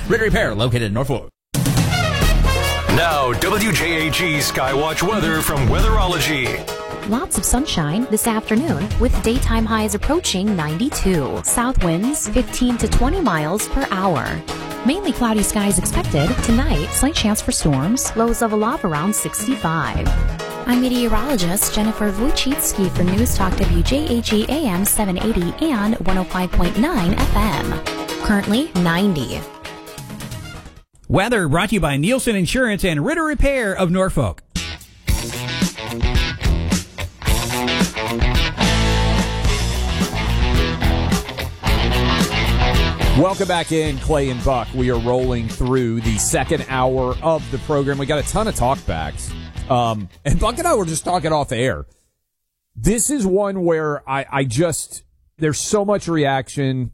Ritter Repair, located in Norfolk. Now, WJAG Skywatch weather from Weatherology. Lots of sunshine this afternoon with daytime highs approaching 92. South winds 15 to 20 miles per hour. Mainly cloudy skies expected. Tonight, slight chance for storms. Lows level off around 65. I'm meteorologist Jennifer Wojcicki for News Talk WJAG AM 780 and 105.9 FM. Currently 90. Weather brought to you by Nielsen Insurance and Ritter Repair of Norfolk. Welcome back in, Clay and Buck. We are rolling through the second hour of the program. We got a ton of talkbacks. And Buck and I were just talking off air. This is one where there's so much reaction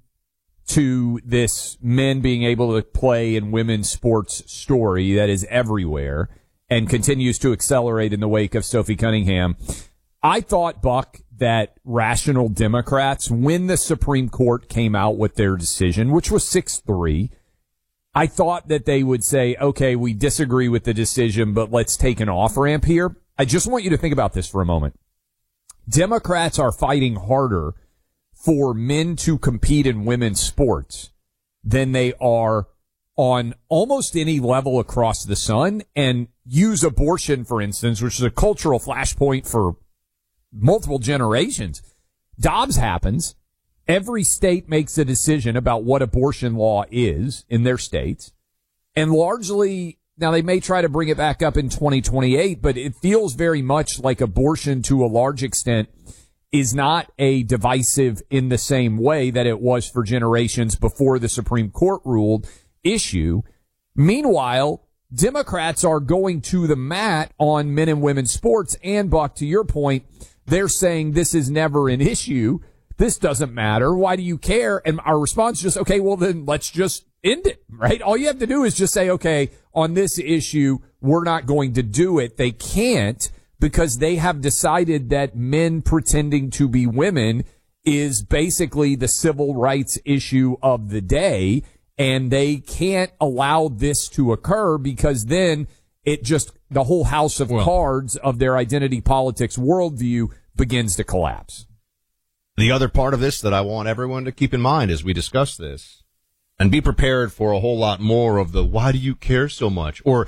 to this men being able to play in women's sports story that is everywhere and continues to accelerate in the wake of Sophie Cunningham. I thought, Buck, that rational Democrats, when the Supreme Court came out with their decision, which was 6-3, I thought that they would say, okay, we disagree with the decision, but let's take an off-ramp here. I just want you to think about this for a moment. Democrats are fighting harder for men to compete in women's sports than they are on almost any level across the sun, and use abortion, for instance, which is a cultural flashpoint for multiple generations. Dobbs happens. Every state makes a decision about what abortion law is in their states. And largely, now they may try to bring it back up in 2028, but it feels very much like abortion to a large extent is not a divisive in the same way that it was for generations before the Supreme Court ruled issue. Meanwhile, Democrats are going to the mat on men and women's sports. And, Buck, to your point, they're saying this is never an issue. This doesn't matter. Why do you care? And our response is just, okay, well, then let's just end it, right? All you have to do is just say, okay, on this issue, we're not going to do it. They can't, because they have decided that men pretending to be women is basically the civil rights issue of the day, and they can't allow this to occur because then it just, the whole house of cards of their identity politics worldview begins to collapse. The other part of this that I want everyone to keep in mind as we discuss this, and be prepared for a whole lot more of the why do you care so much, or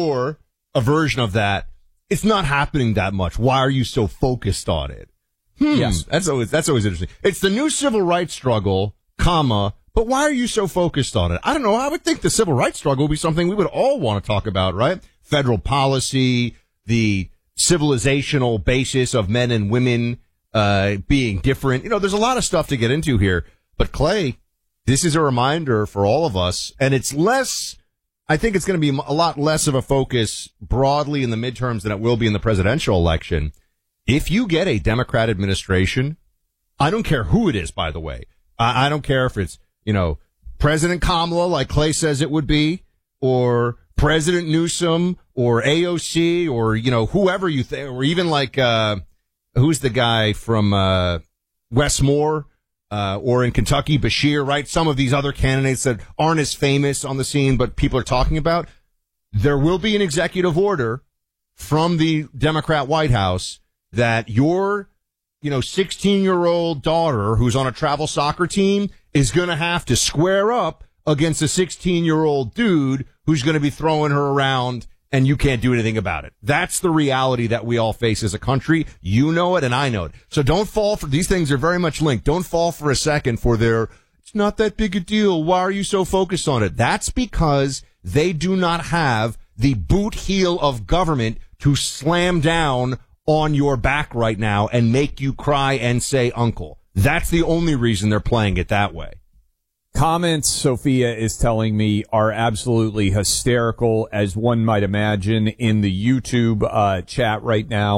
a version of that, it's not happening that much. Why are you so focused on it? Yes. That's always interesting. It's the new civil rights struggle, comma, but why are you so focused on it? I don't know. I would think the civil rights struggle would be something we would all want to talk about, right? Federal policy, the civilizational basis of men and women being different. You know, there's a lot of stuff to get into here. But Clay, this is a reminder for all of us, and it's less, I think it's going to be a lot less of a focus broadly in the midterms than it will be in the presidential election. If you get a Democrat administration, I don't care who it is, by the way. I don't care if it's, you know, President Kamala, like Clay says it would be, or President Newsom, or AOC, or, you know, whoever you think, or even like, who's the guy from Westmore, or in Kentucky, Bashir, right? Some of these other candidates that aren't as famous on the scene, but people are talking about. There will be an executive order from the Democrat White House that your, 16-year-old daughter who's on a travel soccer team is going to have to square up against a 16-year-old dude who's going to be throwing her around, and you can't do anything about it. That's the reality that we all face as a country. You know it, and I know it. So don't fall for, these things are very much linked. Don't fall for a second for their, it's not that big a deal. Why are you so focused on it? That's because they do not have the boot heel of government to slam down on your back right now and make you cry and say uncle. That's the only reason they're playing it that way. Comments, Sophia is telling me, are absolutely hysterical, as one might imagine, in the YouTube chat right now.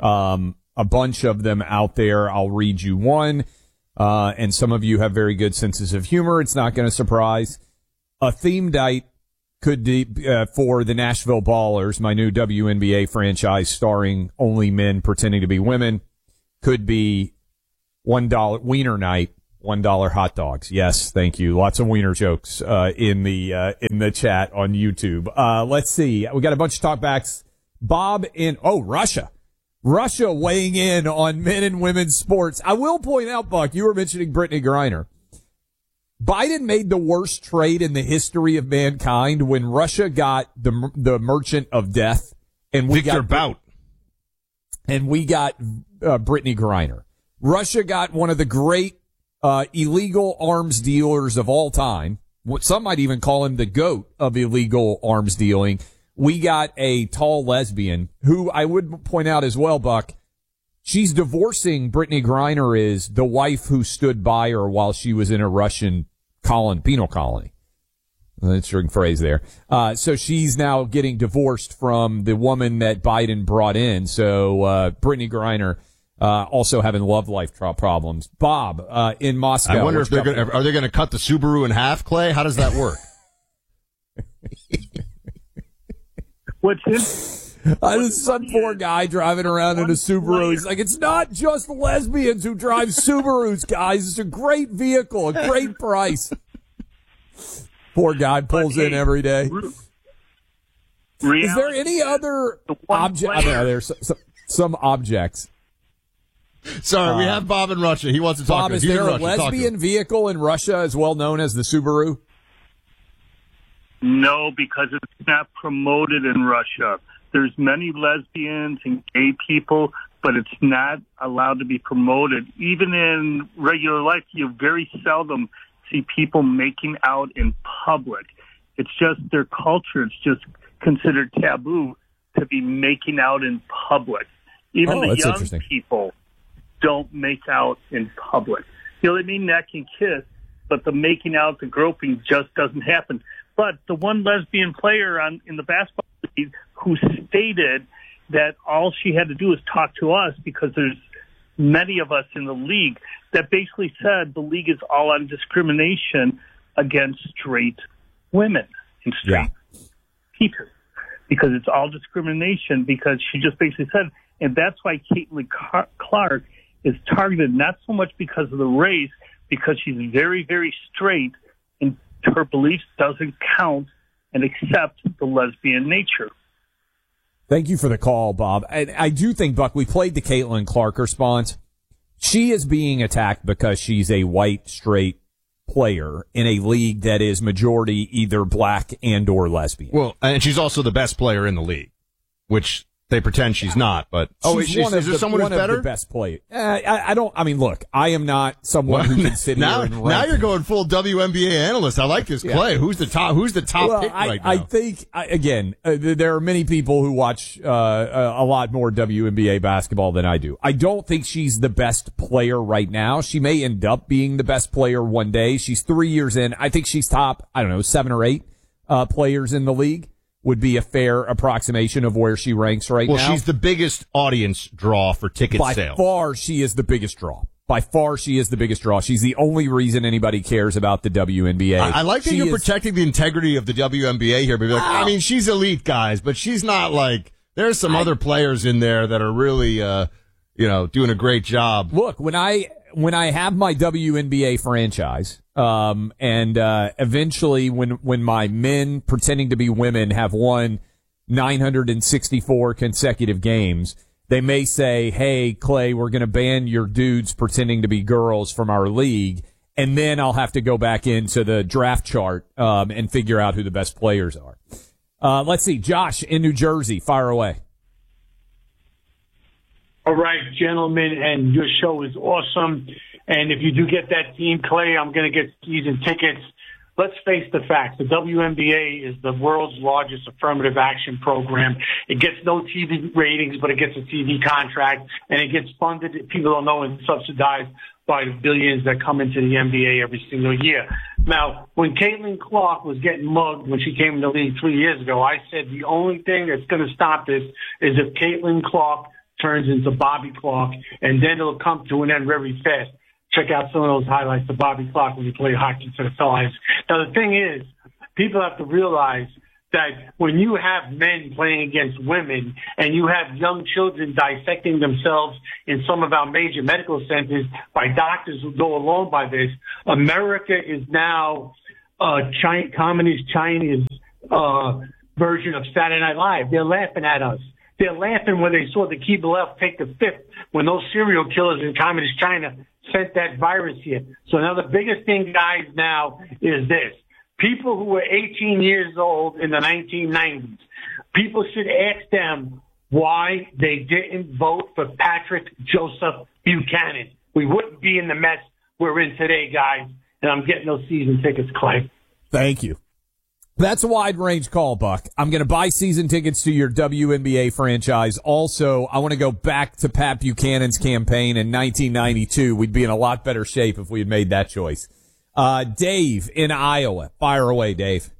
A bunch of them out there. I'll read you one. And some of you have very good senses of humor. It's not going to surprise. A theme night could be for the Nashville Ballers, my new WNBA franchise starring only men pretending to be women, could be $1 wiener night. $1 hot dogs. Yes, thank you. Lots of wiener jokes in the chat on YouTube. Let's see. We got a bunch of talkbacks. Bob in Russia. Russia weighing in on men and women's sports. I will point out, Buck, you were mentioning Brittany Griner. Biden made the worst trade in the history of mankind when Russia got the Merchant of Death, and we Victor Bout, and we got Brittany Griner. Russia got one of the great illegal arms dealers of all time. Some might even call him the GOAT of illegal arms dealing. We got a tall lesbian who I would point out as well, Buck. She's divorcing. Brittany Griner is the wife who stood by her while she was in a Russian penal colony. Interesting phrase there. So she's now getting divorced from the woman that Biden brought in. So Brittany Griner also having love life problems. Bob in Moscow. I wonder if they're going to cut the Subaru in half, Clay? How does that work? What's this? Some poor guy driving around in a Subaru. He's like, it's not just lesbians who drive Subarus, guys. It's a great vehicle, a great price. Poor guy pulls in every day. Is there any other object? I mean, there's some objects. Sorry, we have Bob in Russia. He wants to talk Bob, to us. is there a lesbian vehicle in Russia as well known as the Subaru? No, because it's not promoted in Russia. There's many lesbians and gay people, but it's not allowed to be promoted. Even in regular life, you very seldom see people making out in public. It's just their culture. It's just considered taboo to be making out in public. Even the young people don't make out in public. They may neck and kiss, but the making out, the groping just doesn't happen. But the one lesbian player in the basketball league who stated that all she had to do was talk to us because there's many of us in the league, that basically said the league is all on discrimination against straight women and straight people. Because it's all discrimination, because she just basically said, and that's why Caitlin Clark is targeted, not so much because of the race, because she's very, very straight, and her beliefs doesn't count and accept the lesbian nature. Thank you for the call, Bob. I do think, Buck, we played the Caitlin Clark response. She is being attacked because she's a white, straight player in a league that is majority either black and or lesbian. Well, and she's also the best player in the league, which they pretend she's not, but is there someone who's better? The best player. I mean, look, I am not someone who can sit here and rank. Now you're going full WNBA analyst. I like this play. Who's the top pick right now? I think, again, there are many people who watch a lot more WNBA basketball than I do. I don't think she's the best player right now. She may end up being the best player one day. She's 3 years in. I think she's top, 7 or 8 players in the league. Would be a fair approximation of where she ranks right now. Well, she's the biggest audience draw for ticket sales. By far, she is the biggest draw. By far, she is the biggest draw. She's the only reason anybody cares about the WNBA. I like that you're protecting the integrity of the WNBA here. But I mean, she's elite, guys, but she's not like, there's some other players in there that are really, doing a great job. Look, when I have my WNBA franchise, and eventually when my men pretending to be women have won 964 consecutive games, they may say, hey, Clay, we're going to ban your dudes pretending to be girls from our league. And then I'll have to go back into the draft chart, and figure out who the best players are. Let's see. Josh in New Jersey, fire away. All right, gentlemen, and your show is awesome. And if you do get that team, Clay, I'm going to get season tickets. Let's face the facts. The WNBA is the world's largest affirmative action program. It gets no TV ratings, but it gets a TV contract, and it gets funded, people don't know, and subsidized by the billions that come into the NBA every single year. Now, when Caitlin Clark was getting mugged when she came in the league 3 years ago, I said the only thing that's going to stop this is if Caitlin Clark turns into Bobby Clark, and then it'll come to an end very fast. Check out some of those highlights of Bobby Clark when he played hockey for the Phillies. Now, the thing is, people have to realize that when you have men playing against women and you have young children dissecting themselves in some of our major medical centers by doctors who go along by this, America is now communist China's version of Saturday Night Live. They're laughing at us. They're laughing when they saw the Kibalev take the fifth when those serial killers in communist China sent that virus here. So now the biggest thing, guys, now is this. People who were 18 years old in the 1990s, people should ask them why they didn't vote for Patrick Joseph Buchanan. We wouldn't be in the mess we're in today, guys. And I'm getting those season tickets, Clay. Thank you. That's a wide-range call, Buck. I'm going to buy season tickets to your WNBA franchise. Also, I want to go back to Pat Buchanan's campaign in 1992. We'd be in a lot better shape if we had made that choice. Dave in Iowa. Fire away, Dave.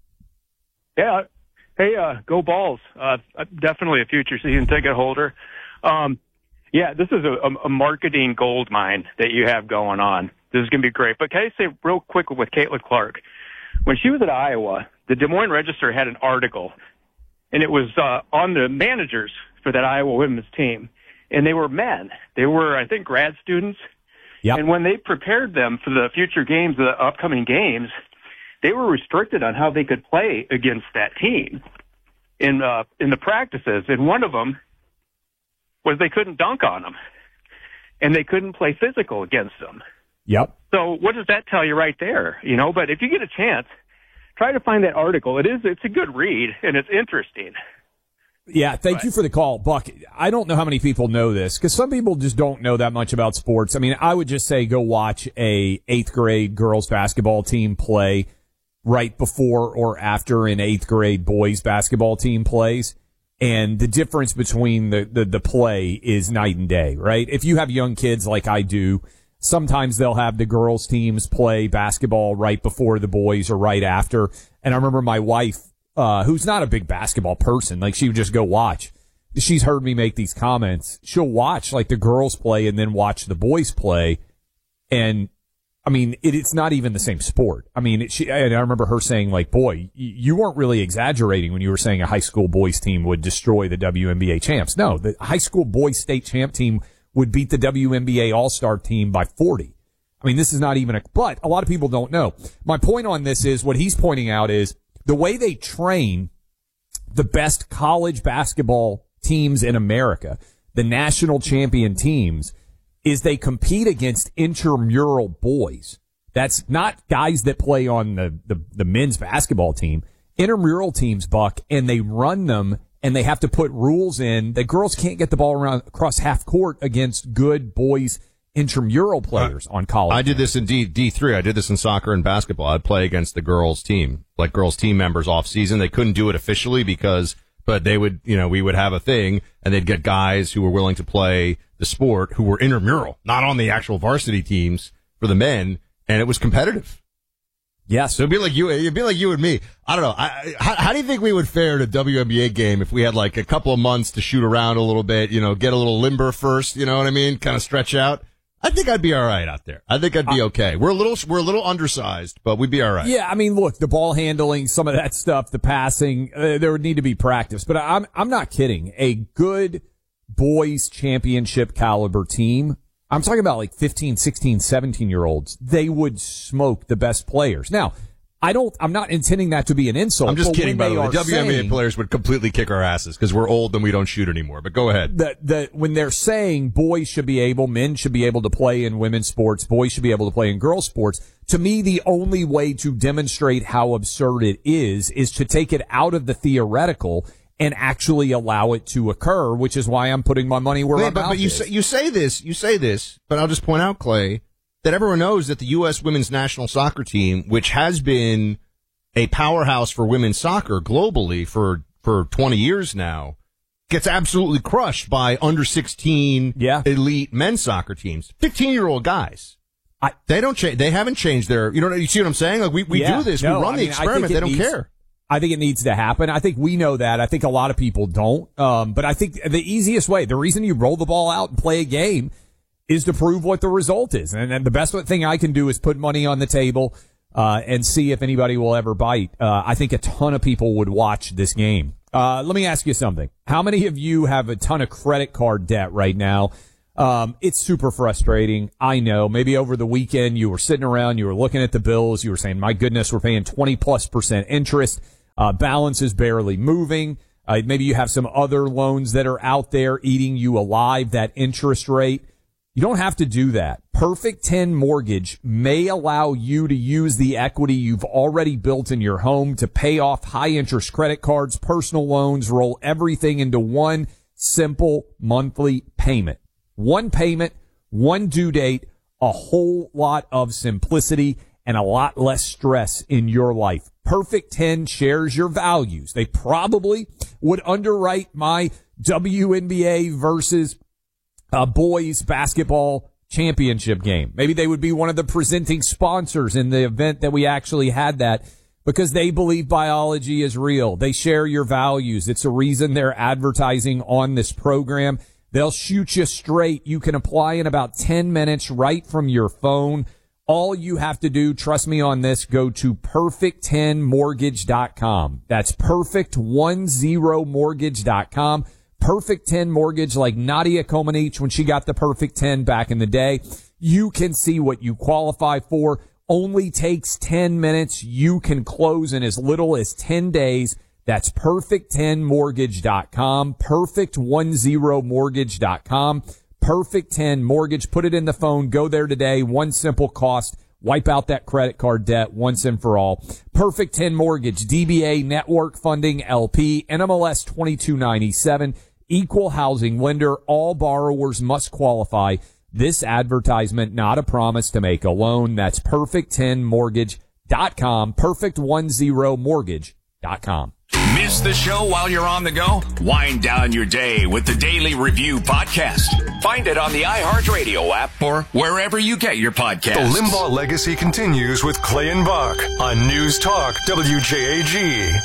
Yeah. Hey, go Balls. Definitely a future season ticket holder. Yeah, this is a marketing gold mine that you have going on. This is going to be great. But can I say real quick with Caitlin Clark? When she was at Iowa, the Des Moines Register had an article, and it was on the managers for that Iowa women's team. And they were men. They were, I think, grad students. Yep. And when they prepared them for the future games, the upcoming games, they were restricted on how they could play against that team in the practices. And one of them was they couldn't dunk on them, and they couldn't play physical against them. Yep. So what does that tell you right there? You know, but if you get a chance, try to find that article. It's a good read, and it's interesting. Yeah, thank you for the call, Buck. I don't know how many people know this, because some people just don't know that much about sports. I mean, I would just say go watch a 8th grade girls basketball team play right before or after an 8th grade boys basketball team plays. And the difference between the play is night and day, right? If you have young kids like I do, sometimes they'll have the girls teams play basketball right before the boys or right after. And I remember my wife, who's not a big basketball person, like she would just go watch. She's heard me make these comments. She'll watch like the girls play and then watch the boys play. And I mean, it's not even the same sport. I mean, and I remember her saying like, boy, you weren't really exaggerating when you were saying a high school boys team would destroy the WNBA champs. No, the high school boys state champ team would beat the WNBA all-star team by 40. I mean, this is not even but a lot of people don't know. My point on this is what he's pointing out is the way they train the best college basketball teams in America, the national champion teams, is they compete against intramural boys. That's not guys that play on the men's basketball team. Intramural teams, Buck, and they run them, and they have to put rules in that girls can't get the ball around across half court against good boys intramural players on college. I did this in D3. I did this in soccer and basketball. I'd play against the girls team, like girls team members off season. They couldn't do it officially but they would, we would have a thing and they'd get guys who were willing to play the sport who were intramural, not on the actual varsity teams for the men. And it was competitive. Yes. So it'd be like you and me. I don't know. How do you think we would fare at a WNBA game if we had like a couple of months to shoot around a little bit, get a little limber first, you know what I mean? Kind of stretch out. I think I'd be all right out there. I think I'd be okay. We're a little undersized, but we'd be all right. Yeah, I mean, look, the ball handling, some of that stuff, the passing, there would need to be practice. But I'm not kidding. A good boys championship caliber team, I'm talking about like 15, 16, 17-year-olds, they would smoke the best players. Now, I'm not intending that to be an insult. I'm just kidding, by the way. The WNBA players would completely kick our asses because we're old and we don't shoot anymore. But go ahead. When they're saying boys should be able, men should be able to play in women's sports, boys should be able to play in girls' sports, to me, the only way to demonstrate how absurd it is to take it out of the theoretical and actually allow it to occur, which is why I'm putting my money where my mouth is. But you say this, but I'll just point out, Clay, that everyone knows that the U.S. women's national soccer team, which has been a powerhouse for women's soccer globally for 20 years now, gets absolutely crushed by under 16 elite men's soccer teams. 15-year-old guys. They don't change. They haven't changed their, you see what I'm saying? Like we do this. We run the experiment. They don't care. I think it needs to happen. I think we know that. I think a lot of people don't. But I think the easiest way, the reason you roll the ball out and play a game is to prove what the result is. And the best thing I can do is put money on the table. and see if anybody will ever bite. I think a ton of people would watch this game. Let me ask you something. How many of you have a ton of credit card debt right now? It's super frustrating. I know. Maybe over the weekend you were sitting around, you were looking at the bills, you were saying, my goodness, we're paying 20+% interest. Balance is barely moving. Maybe you have some other loans that are out there eating you alive, that interest rate. You don't have to do that. Perfect 10 Mortgage may allow you to use the equity you've already built in your home to pay off high-interest credit cards, personal loans, roll everything into one simple monthly payment. One payment, one due date, a whole lot of simplicity, and a lot less stress in your life. Perfect 10 shares your values. They probably would underwrite my WNBA versus boys basketball championship game. Maybe they would be one of the presenting sponsors in the event that we actually had that, because they believe biology is real. They share your values. It's a reason they're advertising on this program. They'll shoot you straight. You can apply in about 10 minutes right from your phone. All you have to do, trust me on this, go to perfect10mortgage.com. That's perfect10mortgage.com. Perfect 10 Mortgage, like Nadia Comaneci when she got the Perfect 10 back in the day. You can see what you qualify for. Only takes 10 minutes. You can close in as little as 10 days. That's perfect10mortgage.com. Perfect10mortgage.com. Perfect 10 Mortgage. Put it in the phone. Go there today. One simple cost. Wipe out that credit card debt once and for all. Perfect 10 Mortgage. DBA Network Funding LP. NMLS 2297. Equal housing lender. All borrowers must qualify. This advertisement, not a promise to make a loan. That's perfect10mortgage.com. Perfect10mortgage.com. Miss the show while you're on the go? Wind down your day with the Daily Review podcast. Find it on the iHeartRadio app or wherever you get your podcasts. The Limbaugh legacy continues with Clay and Buck on News Talk WJAG.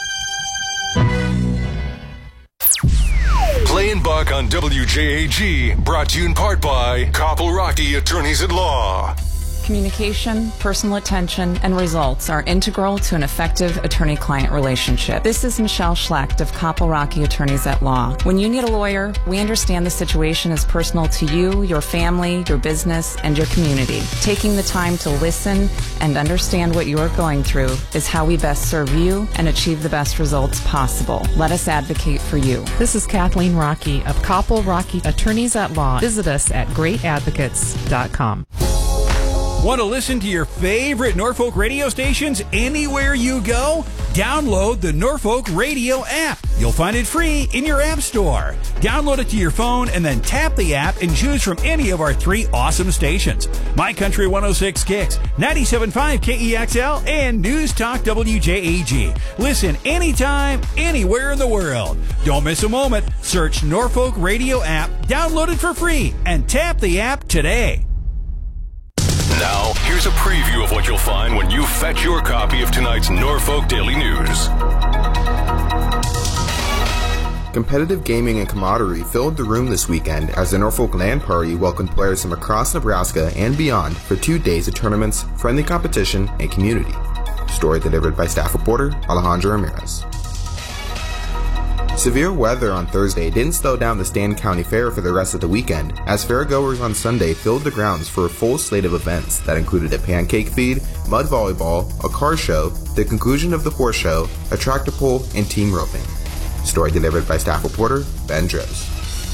Clay and Buck on WJAG, brought to you in part by Koppel Rocky Attorneys at Law. Communication, personal attention, and results are integral to an effective attorney-client relationship. This is Michelle Schlecht of Koppel Rocky Attorneys at Law. When you need a lawyer, we understand the situation is personal to you, your family, your business, and your community. Taking the time to listen and understand what you are going through is how we best serve you and achieve the best results possible. Let us advocate for you. This is Kathleen Rocky of Koppel Rocky Attorneys at Law. Visit us at greatadvocates.com. Want to listen to your favorite Norfolk radio stations anywhere you go? Download the Norfolk Radio app. You'll find it free in your app store. Download it to your phone and then tap the app and choose from any of our 3 awesome stations. My Country 106 Kicks, 97.5 KEXL, and News Talk WJAG. Listen anytime, anywhere in the world. Don't miss a moment. Search Norfolk Radio app, download it for free, and tap the app today. Now, here's a preview of what you'll find when you fetch your copy of tonight's Norfolk Daily News. Competitive gaming and camaraderie filled the room this weekend as the Norfolk Land Party welcomed players from across Nebraska and beyond for 2 days of tournaments, friendly competition, and community. Story delivered by staff reporter Alejandro Ramirez. Severe weather on Thursday didn't slow down the Stanton County Fair for the rest of the weekend, as fairgoers on Sunday filled the grounds for a full slate of events that included a pancake feed, mud volleyball, a car show, the conclusion of the horse show, a tractor pull, and team roping. Story delivered by staff reporter Ben Droz.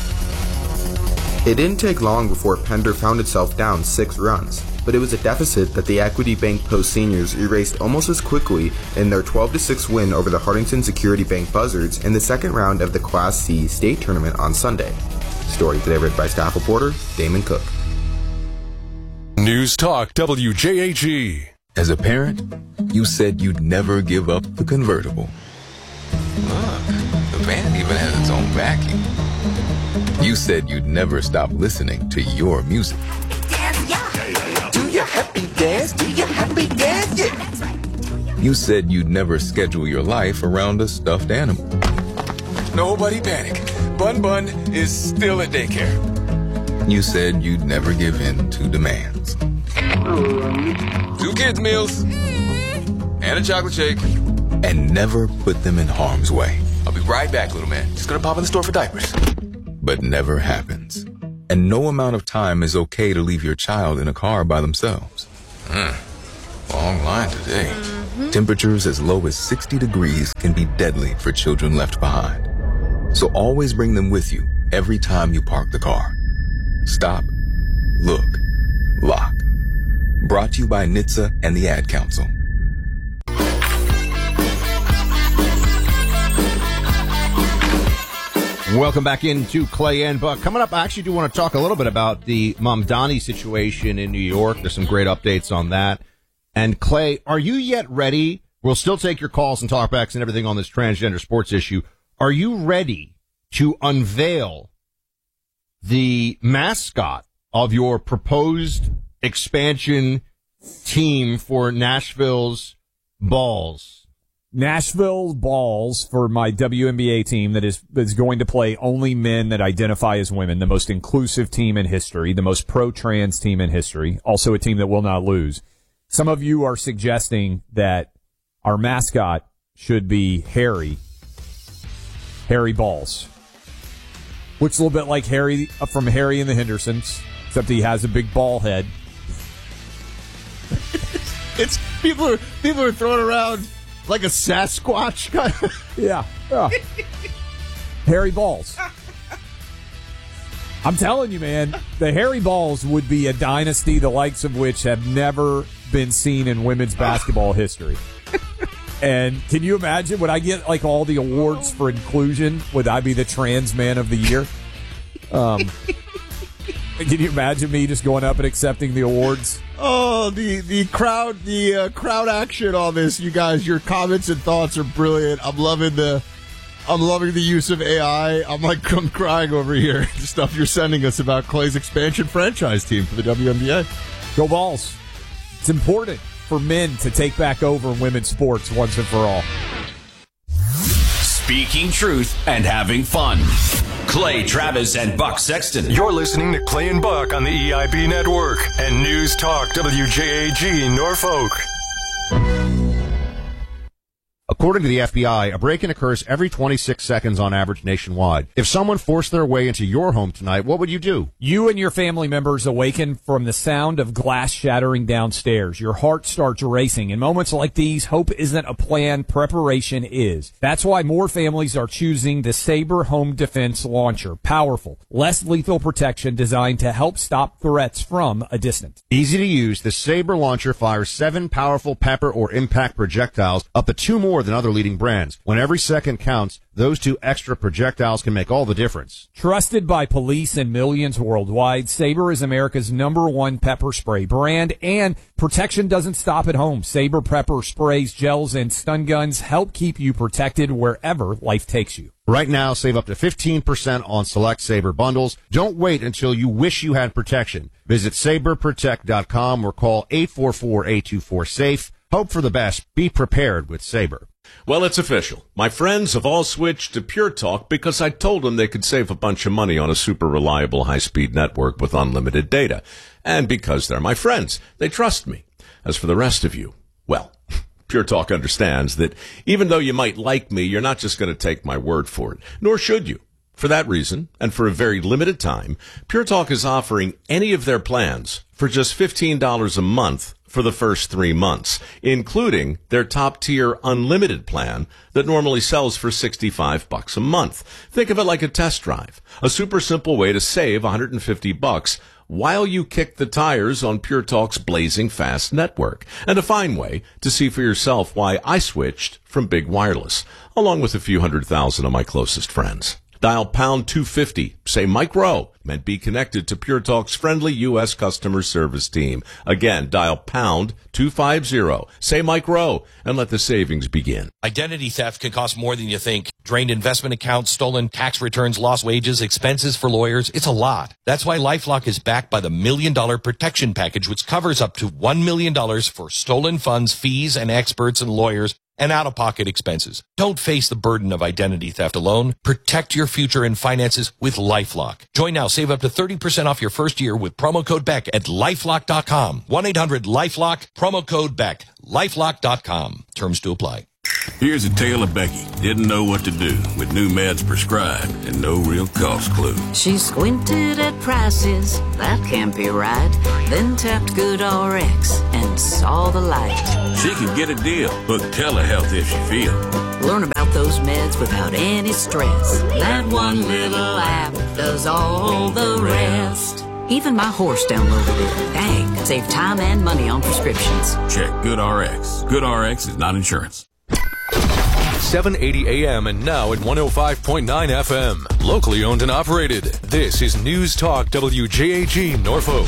It didn't take long before Pender found itself down 6 runs, but it was a deficit that the Equity Bank Post Seniors erased almost as quickly in their 12-6 win over the Hartington Security Bank Buzzards in the second round of the Class C state tournament on Sunday. Story delivered by staff reporter Damon Cook. News Talk WJAG. As a parent, you said you'd never give up the convertible. Look, the van even has its own vacuum. You said you'd never stop listening to your music. Do you happy dance? Do you happy dance? Yeah. You said you'd never schedule your life around a stuffed animal. Nobody panic. Bun Bun is still at daycare. You said you'd never give in to demands. 2 kids meals. And a chocolate shake. And never put them in harm's way. I'll be right back, little man. Just gonna pop in the store for diapers. But never happens. And no amount of time is okay to leave your child in a car by themselves. Long line today. Temperatures as low as 60 degrees can be deadly for children left behind. So always bring them with you every time you park the car. Stop, look, lock. Brought to you by NHTSA and the Ad Council. Welcome back into Clay and Buck. Coming up, I actually do want to talk a little bit about the Mamdani situation in New York. There's some great updates on that. And Clay, are you yet ready? We'll still take your calls and talkbacks and everything on this transgender sports issue. Are you ready to unveil the mascot of your proposed expansion team for Nashville's Balls? Nashville Balls for my WNBA team that is going to play only men that identify as women, the most inclusive team in history, the most pro-trans team in history, also a team that will not lose. Some of you are suggesting that our mascot should be Harry Balls. Looks a little bit like Harry from Harry and the Hendersons, except he has a big ball head. It's people are throwing around like a Sasquatch kind of. Yeah. Harry Balls. I'm telling you, man, the Harry Balls would be a dynasty the likes of which have never been seen in women's basketball history. And can you imagine, would I get like all the awards for inclusion? Would I be the trans man of the year? Can you imagine me just going up and accepting the awards? Oh, the crowd action on this, you guys. Your comments and thoughts are brilliant. I'm loving the use of AI. I'm crying over here. The stuff you're sending us about Clay's expansion franchise team for the WNBA. Go Balls. It's important for men to take back over women's sports once and for all. Speaking truth and having fun. Clay Travis and Buck Sexton. You're listening to Clay and Buck on the EIB Network and News Talk WJAG Norfolk. According to the FBI, a break-in occurs every 26 seconds on average nationwide. If someone forced their way into your home tonight, what would you do? You and your family members awaken from the sound of glass shattering downstairs. Your heart starts racing. In moments like these, hope isn't a plan, preparation is. That's why more families are choosing the Sabre Home Defense Launcher. Powerful, less lethal protection designed to help stop threats from a distance. Easy to use, the Sabre Launcher fires 7 powerful pepper or impact projectiles, up to 2 more than other leading brands. When every second counts, those 2 extra projectiles can make all the difference. Trusted by police and millions worldwide, Sabre is America's #1 pepper spray brand, and protection doesn't stop at home. Sabre pepper sprays, gels, and stun guns help keep you protected wherever life takes you. Right now, save up to 15% on select Sabre bundles. Don't wait until you wish you had protection. Visit SabreProtect.com or call 844-824-SAFE. Hope for the best. Be prepared with Sabre. Well, it's official. My friends have all switched to Pure Talk because I told them they could save a bunch of money on a super reliable high-speed network with unlimited data. And because they're my friends, they trust me. As for the rest of you, well, Pure Talk understands that even though you might like me, you're not just going to take my word for it, nor should you. For that reason, and for a very limited time, Pure Talk is offering any of their plans for just $15 a month for the first 3 months, including their top-tier unlimited plan that normally sells for $65 a month. Think of it like a test drive, a super simple way to save $150 while you kick the tires on Pure Talk's blazing fast network, and a fine way to see for yourself why I switched from Big Wireless, along with a few 100,000 of my closest friends. Dial pound 250, say Mike Rowe, and be connected to Pure Talk's friendly U.S. customer service team. Again, dial pound 250, say Mike Rowe, and let the savings begin. Identity theft can cost more than you think. Drained investment accounts, stolen tax returns, lost wages, expenses for lawyers. It's a lot. That's why LifeLock is backed by the $1 Million Protection Package, which covers up to $1 million for stolen funds, fees, and experts and lawyers, and out-of-pocket expenses. Don't face the burden of identity theft alone. Protect your future and finances with LifeLock. Join now. Save up to 30% off your first year with promo code BECK at LifeLock.com. 1-800-LifeLock, promo code BECK. LifeLock.com. Terms to apply. Here's a tale of Becky. Didn't know what to do with new meds prescribed and no real cost clue. She squinted at prices, that can't be right. Then tapped GoodRx and saw the light. She could get a deal. Book telehealth if she feels. Learn about those meds without any stress. That one little app does all the rest. Even my horse downloaded it. Dang, save time and money on prescriptions. Check GoodRx. GoodRx is not insurance. 780 AM and now at 105.9 FM. Locally owned and operated. This is News Talk WJAG Norfolk.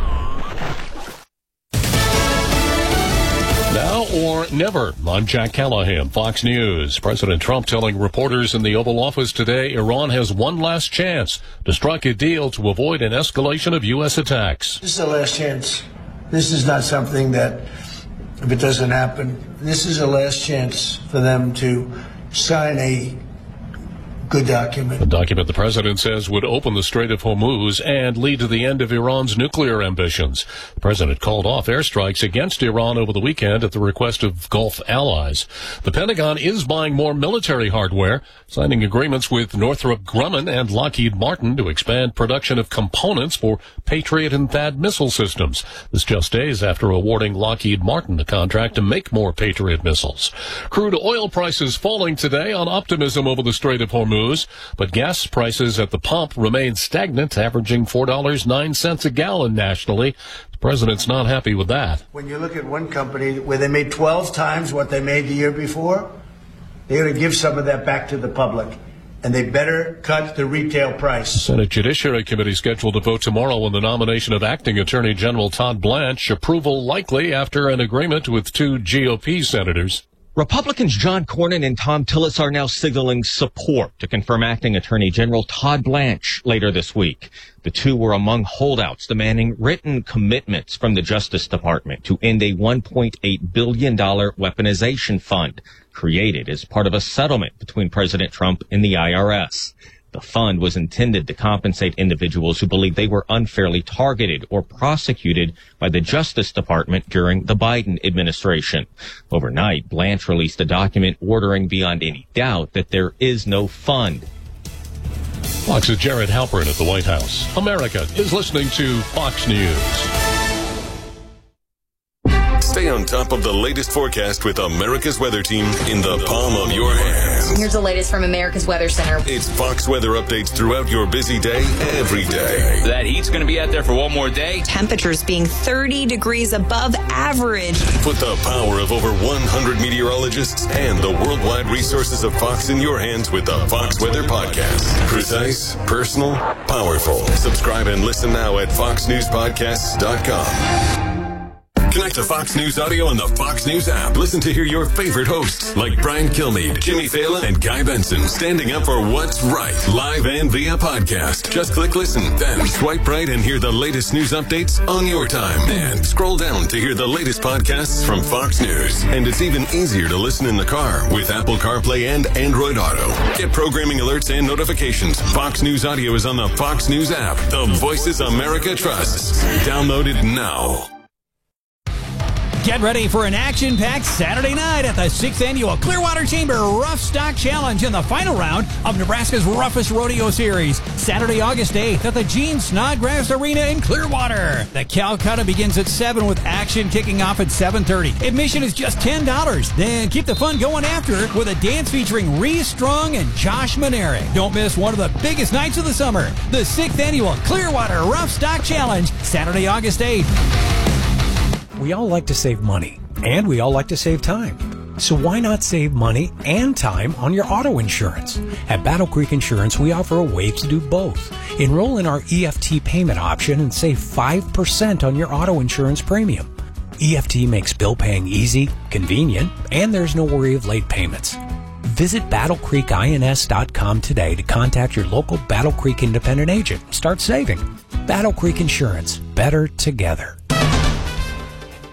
Now or never. I'm Jack Callahan, Fox News. President Trump telling reporters in the Oval Office today Iran has one last chance to strike a deal to avoid an escalation of U.S. attacks. This is the last chance. This is not something that, if it doesn't happen, this is the last chance for them to sign a good document. The document the president says would open the Strait of Hormuz and lead to the end of Iran's nuclear ambitions. The president called off airstrikes against Iran over the weekend at the request of Gulf allies. The Pentagon is buying more military hardware, signing agreements with Northrop Grumman and Lockheed Martin to expand production of components for Patriot and THAAD missile systems. This just days after awarding Lockheed Martin a contract to make more Patriot missiles. Crude oil prices falling today on optimism over the Strait of Hormuz. But gas prices at the pump remain stagnant, averaging $4.09 a gallon nationally. The president's not happy with that. When you look at one company where they made 12 times what they made the year before, they're going to give some of that back to the public. And they better cut the retail price. The Senate Judiciary Committee scheduled to vote tomorrow on the nomination of Acting Attorney General Todd Blanche. Approval likely after an agreement with two GOP senators. Republicans John Cornyn and Thom Tillis are now signaling support to confirm Acting Attorney General Todd Blanche later this week. The two were among holdouts demanding written commitments from the Justice Department to end a $1.8 billion weaponization fund created as part of a settlement between President Trump and the IRS. The fund was intended to compensate individuals who believe they were unfairly targeted or prosecuted by the Justice Department during the Biden administration. Overnight, Blanche released a document ordering beyond any doubt that there is no fund. Fox's Jared Halpern at the White House. America is listening to Fox News. Stay on top of the latest forecast with America's Weather Team in the palm of your hands. Here's the latest from America's Weather Center. It's Fox weather updates throughout your busy day, every day. That heat's going to be out there for one more day. Temperatures being 30 degrees above average. Put the power of over 100 meteorologists and the worldwide resources of Fox in your hands with the Fox Weather Podcast. Precise, personal, powerful. Subscribe and listen now at foxnewspodcasts.com. Connect to Fox News Audio on the Fox News app. Listen to hear your favorite hosts like Brian Kilmeade, Jimmy Fallon, and Guy Benson standing up for what's right, live and via podcast. Just click listen, then swipe right and hear the latest news updates on your time. And scroll down to hear the latest podcasts from Fox News. And it's even easier to listen in the car with Apple CarPlay and Android Auto. Get programming alerts and notifications. Fox News Audio is on the Fox News app. The voices America trusts. Download it now. Get ready for an action-packed Saturday night at the 6th Annual Clearwater Chamber Rough Stock Challenge in the final round of Nebraska's Roughest Rodeo Series. Saturday, August 8th at the Gene Snodgrass Arena in Clearwater. The Calcutta begins at 7 with action kicking off at 7:30. Admission is just $10. Then keep the fun going after with a dance featuring Rhys Strong and Josh Manerick. Don't miss one of the biggest nights of the summer. The 6th Annual Clearwater Rough Stock Challenge, Saturday, August 8th. We all like to save money, and we all like to save time. So why not save money and time on your auto insurance? At Battle Creek Insurance, we offer a way to do both. Enroll in our EFT payment option and save 5% on your auto insurance premium. EFT makes bill paying easy, convenient, and there's no worry of late payments. Visit BattleCreekINS.com today to contact your local Battle Creek independent agent and start saving. Battle Creek Insurance, better together.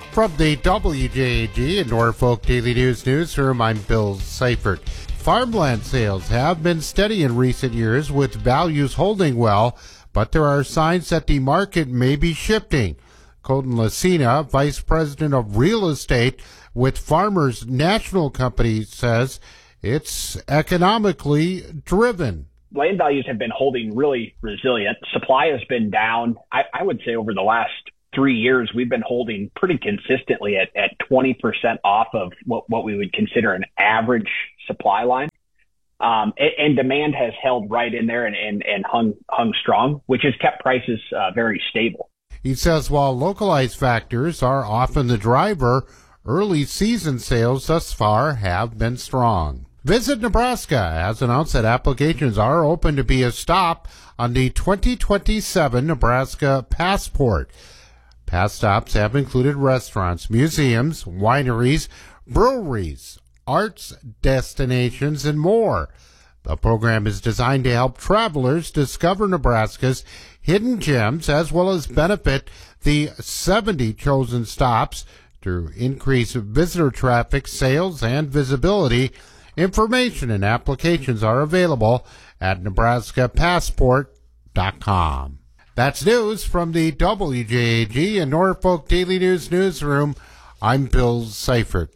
From the WJAG and Norfolk Daily News Newsroom, I'm Bill Seifert. Farmland sales have been steady in recent years, with values holding well, but there are signs that the market may be shifting. Colton Lucina, Vice President of Real Estate with Farmers National Company, says it's economically driven. Land values have been holding really resilient. Supply has been down. I would say over the last 3 years, we've been holding pretty consistently at 20% off of what we would consider an average supply line. And demand has held right in there and hung strong, which has kept prices very stable. He says while localized factors are often the driver, early season sales thus far have been strong. Visit Nebraska has announced that applications are open to be a stop on the 2027 Nebraska Passport. Past stops have included restaurants, museums, wineries, breweries, arts destinations, and more. The program is designed to help travelers discover Nebraska's hidden gems as well as benefit the 70 chosen stops through increased visitor traffic, sales, and visibility. Information and applications are available at nebraskapassport.com. That's news from the WJAG and Norfolk Daily News Newsroom. I'm Bill Seifert.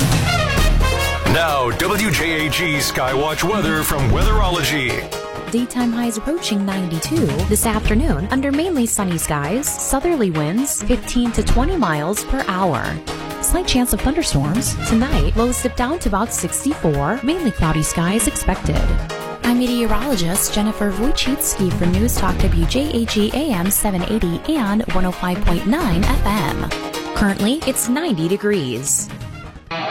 Now, WJAG Skywatch weather from Weatherology. Daytime highs approaching 92 this afternoon under mainly sunny skies, southerly winds 15 to 20 miles per hour. Slight chance of thunderstorms. Tonight, lows dip down to about 64, mainly cloudy skies expected. I'm meteorologist Jennifer Wojcicki for News Talk WJAG AM 780 and 105.9 FM. Currently, it's 90 degrees.